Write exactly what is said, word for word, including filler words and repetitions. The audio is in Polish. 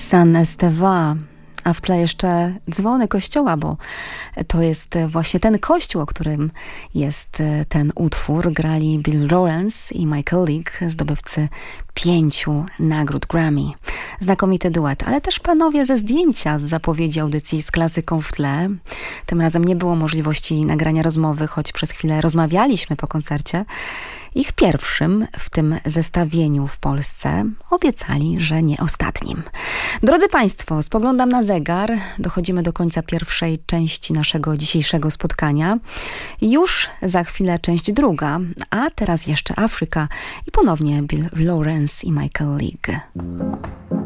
San Esteva, a w tle jeszcze dzwony kościoła, bo to jest właśnie ten kościół, o którym jest ten utwór. Grali Bill Lawrence i Michael Leak, zdobywcy pięciu nagród Grammy. Znakomity duet, ale też panowie ze zdjęcia z zapowiedzi audycji z klasyką w tle. Tym razem nie było możliwości nagrania rozmowy, choć przez chwilę rozmawialiśmy po koncercie. Ich pierwszym w tym zestawieniu w Polsce obiecali, że nie ostatnim. Drodzy Państwo, spoglądam na zegar. Dochodzimy do końca pierwszej części naszego dzisiejszego spotkania. Już za chwilę część druga, a teraz jeszcze Afryka i ponownie Bill Lawrence i Michael Leak.